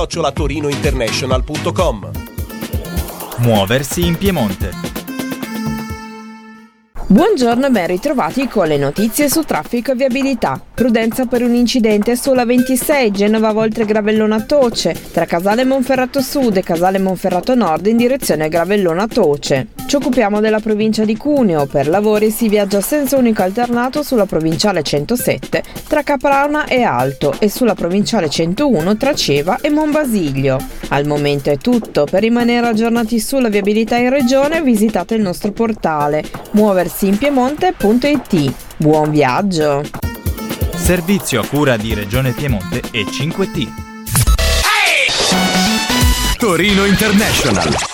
@torinointernational.com. Muoversi in Piemonte. Buongiorno e ben ritrovati con le notizie su traffico e viabilità. Prudenza per un incidente sulla 26 Genova Voltre Gravellona Toce, tra Casale Monferrato Sud e Casale Monferrato Nord in direzione Gravellona Toce. Ci occupiamo della provincia di Cuneo. Per lavori si viaggia a senso unico alternato sulla provinciale 107 tra Caprauna e Alto e sulla provinciale 101 tra Ceva e Monbasiglio. Al momento è tutto. Per rimanere aggiornati sulla viabilità in regione visitate il nostro portale muoversiinpiemonte.it. Buon viaggio! Servizio a cura di Regione Piemonte e 5T. Torino International.